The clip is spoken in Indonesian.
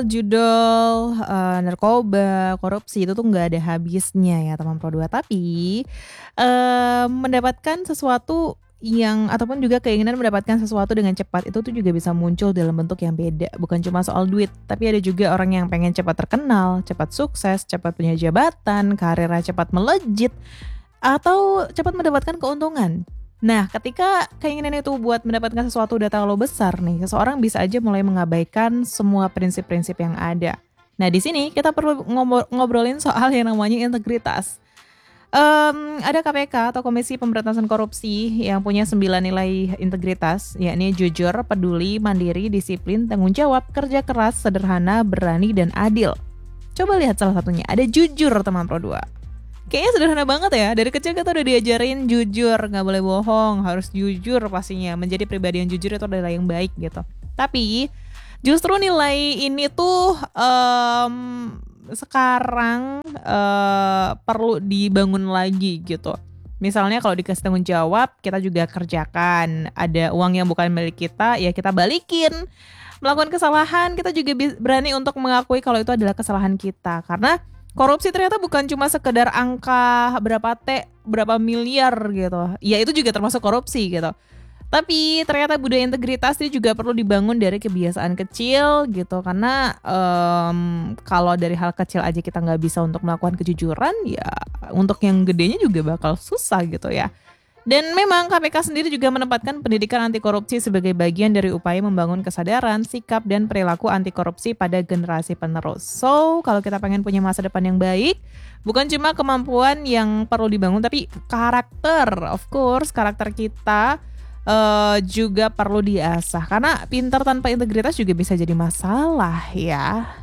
judul, narkoba, korupsi itu tuh nggak ada habisnya ya teman Pro 2. Tapi, mendapatkan sesuatu yang ataupun juga keinginan mendapatkan sesuatu dengan cepat itu tuh juga bisa muncul dalam bentuk yang beda. Bukan cuma soal duit, tapi ada juga orang yang pengen cepat terkenal, cepat sukses, cepat punya jabatan, karirnya cepat melejit, atau cepat mendapatkan keuntungan. Nah, ketika keinginan itu buat mendapatkan sesuatu udah terlalu besar nih, seseorang bisa aja mulai mengabaikan semua prinsip-prinsip yang ada. Nah, di sini kita perlu ngobrolin soal yang namanya integritas. Ada KPK atau Komisi Pemberantasan Korupsi yang punya 9 nilai integritas, yakni jujur, peduli, mandiri, disiplin, tanggung jawab, kerja keras, sederhana, berani, dan adil. Coba lihat salah satunya, ada jujur teman Pro 2. Kayaknya sederhana banget ya, dari kecil kita udah diajarin jujur, gak boleh bohong, harus jujur pastinya. Menjadi pribadi yang jujur itu adalah yang baik gitu. Tapi justru nilai ini tuh sekarang perlu dibangun lagi gitu. Misalnya kalau dikasih tanggung jawab, kita juga kerjakan. Ada uang yang bukan milik kita, ya kita balikin. Melakukan kesalahan, kita juga berani untuk mengakui kalau itu adalah kesalahan kita. Karena korupsi ternyata bukan cuma sekedar angka berapa miliar gitu. Ya itu juga termasuk korupsi gitu. Tapi ternyata budaya integritas ini juga perlu dibangun dari kebiasaan kecil gitu. Karena kalau dari hal kecil aja kita nggak bisa untuk melakukan kejujuran, ya untuk yang gedenya juga bakal susah gitu ya. Dan memang KPK sendiri juga menempatkan pendidikan anti korupsi sebagai bagian dari upaya membangun kesadaran, sikap, dan perilaku anti korupsi pada generasi penerus. So, kalau kita pengen punya masa depan yang baik, bukan cuma kemampuan yang perlu dibangun, tapi karakter. Of course, karakter kita juga perlu diasah. Karena pintar tanpa integritas juga bisa jadi masalah ya.